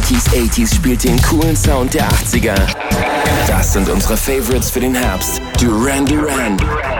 90s, 80s spielt den coolen Sound der 80er. Das sind unsere Favorites für den Herbst. Duran Duran.